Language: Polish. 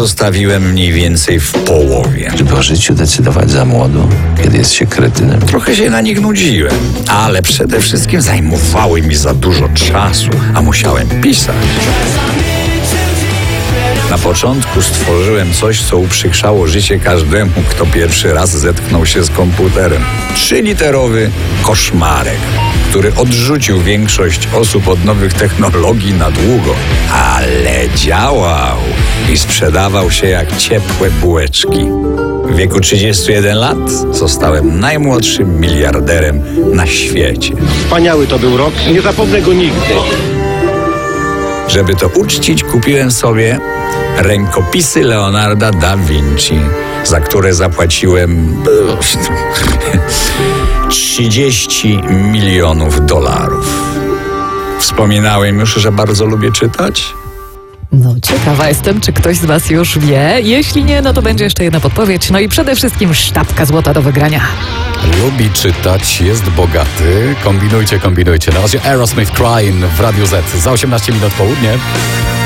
zostawiłem mniej więcej w połowie. Żeby o życiu decydować za młodo, kiedy jest się kretynem. Trochę się na nich nudziłem, ale przede wszystkim zajmowały mi za dużo czasu, a musiałem pisać. Na początku stworzyłem coś, co uprzykrzało życie każdemu, kto pierwszy raz zetknął się z komputerem. 3-literowy koszmarek, który odrzucił większość osób od nowych technologii na długo, ale działał i sprzedawał się jak ciepłe bułeczki. W wieku 31 lat zostałem najmłodszym miliarderem na świecie. Wspaniały to był rok, nie zapomnę go nigdy. Żeby to uczcić, kupiłem sobie rękopisy Leonarda da Vinci, za które zapłaciłem 30 milionów dolarów. Wspominałem już, że bardzo lubię czytać. No, ciekawa jestem, czy ktoś z was już wie. Jeśli nie, no to będzie jeszcze jedna podpowiedź. No i przede wszystkim sztabka złota do wygrania. Lubi czytać, jest bogaty. Kombinujcie. Na razie Aerosmith Crying w Radiu Z. Za 18 minut południe.